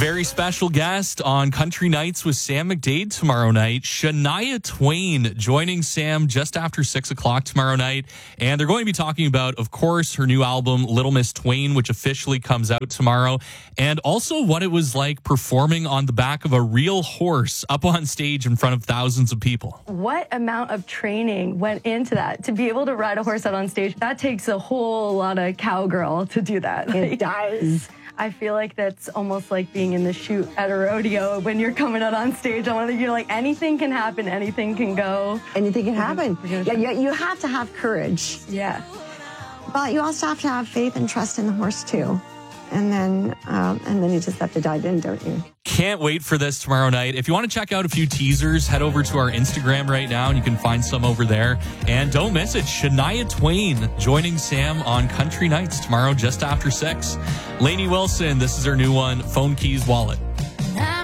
very special guest on Country Nights with Sam McDade tomorrow night, Shania Twain, joining Sam just after 6 o'clock tomorrow night. And they're going to be talking about, of course, her new album, Little Miss Twain, which officially comes out tomorrow. And also what it was like performing on the back of a real horse up on stage in front of thousands of people. What amount of training went into that? To be able to ride a horse out on stage, that takes a whole lot of cowgirl to do that. It does. I feel like that's almost like being in the chute at a rodeo when you're coming out on stage. You're like, anything can happen, anything can go. Anything can happen. Yeah, you have to have courage. Yeah. But you also have to have faith and trust in the horse too. And then you just have to dive in, don't you? Can't wait for this tomorrow night. If you want to check out a few teasers, head over to our Instagram right now and you can find some over there. And don't miss it, Shania Twain joining Sam on Country Nights tomorrow just after 6. Lainey Wilson, this is her new one, Phone Keys Wallet.